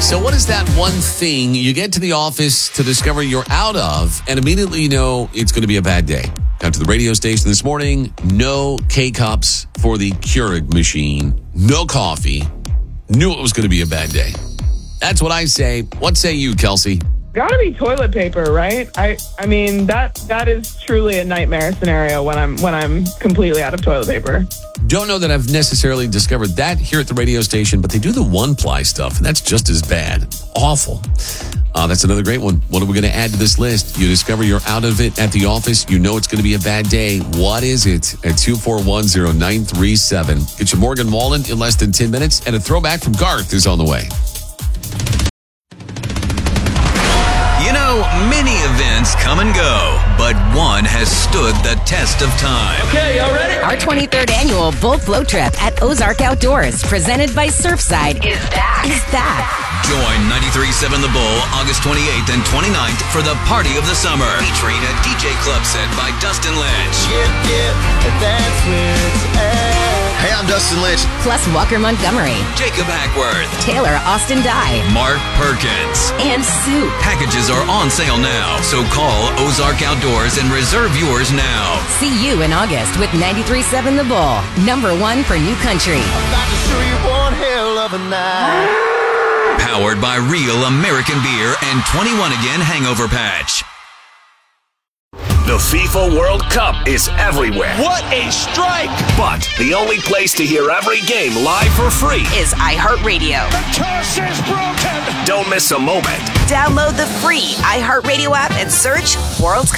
So what is that one thing you get to the office to discover you're out of and immediately you know it's going to be a bad day? Got to the radio station this morning, no K-Cups for the Keurig machine, no coffee. Knew it was going to be a bad day. That's what I say. What say you, Kelsey? Gotta be toilet paper, right? I mean that is truly a nightmare scenario when I'm completely out of toilet paper. Don't know that I've necessarily discovered that here at the radio station, but they do the one-ply stuff, and that's just as bad. Awful. That's another great one. What are we going to add to this list? You discover you're out of it at the office. You know it's going to be a bad day. What is it? At 2410937. Get your Morgan Wallen in less than 10 minutes, and a throwback from Garth is on the way. You know, many events come and go, but one has stood the test of time. Okay, y'all ready? Our 23rd annual Bull Float Trip at Ozark Outdoors, presented by Surfside, is back. Join 93.7 The Bull August 28th and 29th for the Party of the Summer, featuring a DJ club set by Dustin Lynch. That's where it's at. Hey, I'm Dustin Lynch. Plus Walker Montgomery, Jacob Hackworth, Taylor Austin Dye, Mark Perkins. and Sue. Packages are on sale now, so call Ozark Outdoors and reserve yours now. See you in August with 93.7 The Bull, #1 for New Country. About to show you one hell of a night. Powered by Real American Beer and 21 Again Hangover Patch. The FIFA World Cup is everywhere. What a strike! But the only place to hear every game live for free is iHeartRadio. The curse is broken! Don't miss a moment. Download the free iHeartRadio app and search World